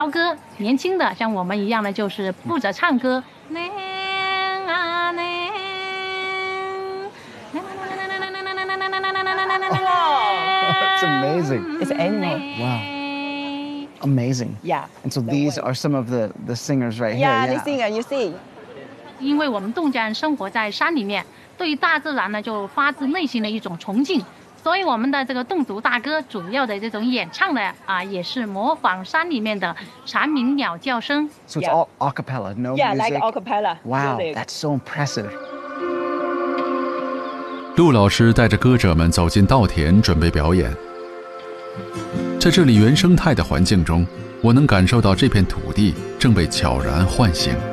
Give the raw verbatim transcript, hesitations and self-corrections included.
歌，年轻的像我们一样的就是负责唱歌。 It's amazing. It's animal. Wow. Amazing. Yeah. And so these are some of the, the singers right Yeah, here. the singer, you see. 因为我们侗家人生活在山里面，对于大自然呢就发自内心的一种崇敬，所以我们的这个侗族大歌主要的这种演唱的啊，也是模仿山里面的蝉鸣鸟叫声。 So it's Yeah. all a cappella, no Yeah, music. like a cappella. Wow, music. that's so impressive. 陆老师带着歌者们走进稻田，准备表演。在这里原生态的环境中，我能感受到这片土地正被悄然唤醒。